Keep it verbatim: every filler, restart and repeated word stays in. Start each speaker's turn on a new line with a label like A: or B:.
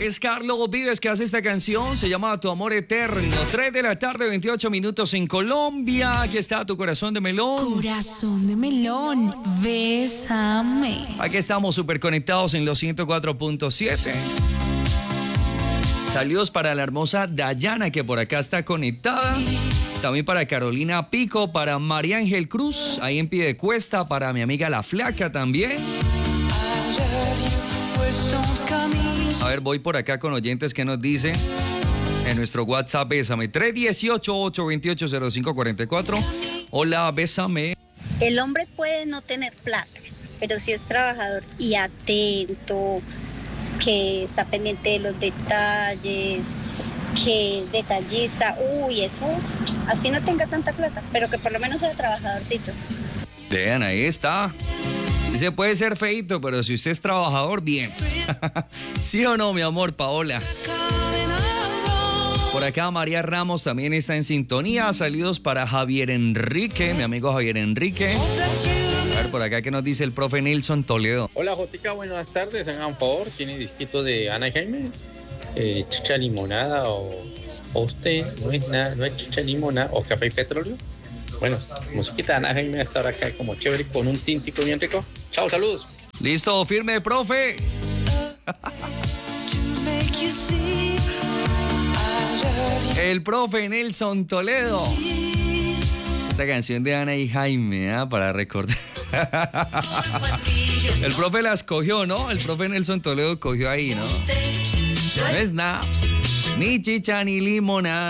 A: Es Carlos Vives que hace esta canción, se llama Tu Amor Eterno. tres de la tarde, veintiocho minutos en Colombia. Aquí está Tu Corazón de Melón.
B: Corazón de melón, bésame.
A: Aquí estamos súper conectados en los ciento cuatro punto siete. Saludos para la hermosa Dayana que por acá está conectada. También para Carolina Pico, para María Ángel Cruz, ahí en Piedecuesta, para mi amiga La Flaca también. A ver, voy por acá con oyentes que nos dicen en nuestro WhatsApp, bésame, tres uno ocho, ocho dos ocho, cero cinco cuatro cuatro. Hola, bésame.
C: El hombre puede no tener plata, pero si es trabajador y atento, que está pendiente de los detalles, que es detallista, uy, eso, así no tenga tanta plata, pero que por lo menos sea trabajadorcito.
A: Vean, ahí está. Dice, puede ser feito, pero si usted es trabajador, bien. ¿Sí o no, mi amor, Paola? Por acá María Ramos también está en sintonía. Saludos para Javier Enrique, mi amigo Javier Enrique. A ver, por acá, ¿qué nos dice el profe Nelson Toledo?
D: Hola, Jotica, buenas tardes. Hagan un favor, ¿tiene disquito de Ana y Jaime? Eh, chicha limonada o, o usted, no es nada, no es chicha limonada o café y petróleo. Bueno, musiquita de Ana Jaime a estar acá como chévere con un tintico bien rico. Chao, saludos.
A: Listo, firme, profe. El profe Nelson Toledo. Esta canción de Ana y Jaime, ¿eh? Para recordar. El profe la escogió, ¿no? El profe Nelson Toledo cogió ahí, ¿no? No es nada, ni chicha ni limonada.